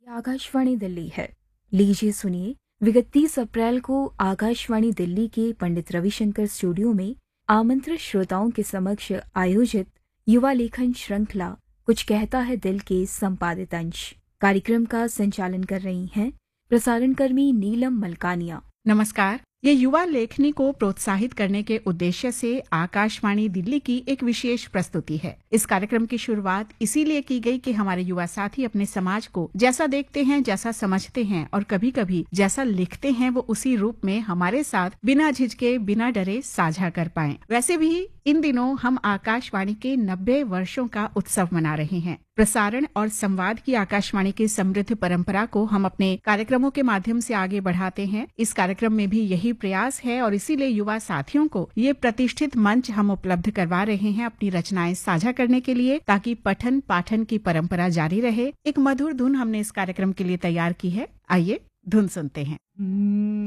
आकाशवाणी दिल्ली है। लीजिए सुनिए, विगत 30 अप्रैल को आकाशवाणी दिल्ली के पंडित रविशंकर स्टूडियो में आमंत्रित श्रोताओं के समक्ष आयोजित युवा लेखन श्रृंखला कुछ कहता है दिल के संपादित अंश कार्यक्रम का संचालन कर रही हैं प्रसारण कर्मी नीलम मलकानिया। नमस्कार। ये युवा लेखनी को प्रोत्साहित करने के उद्देश्य से आकाशवाणी दिल्ली की एक विशेष प्रस्तुति है। इस कार्यक्रम की शुरुआत इसीलिए की गई कि हमारे युवा साथी अपने समाज को जैसा देखते हैं, जैसा समझते हैं और कभी कभी जैसा लिखते हैं वो उसी रूप में हमारे साथ बिना झिझके, बिना डरे साझा कर पाएं। वैसे भी इन दिनों हम आकाशवाणी के 90 वर्षों का उत्सव मना रहे हैं। प्रसारण और संवाद की आकाशवाणी की समृद्ध परंपरा को हम अपने कार्यक्रमों के माध्यम से आगे बढ़ाते हैं। इस कार्यक्रम में भी यही प्रयास है और इसीलिए युवा साथियों को ये प्रतिष्ठित मंच हम उपलब्ध करवा रहे हैं अपनी रचनाएं साझा करने के लिए, ताकि पठन पाठन की परंपरा जारी रहे। एक मधुर धुन हमने इस कार्यक्रम के लिए तैयार की है। आइए धुन सुनते हैं।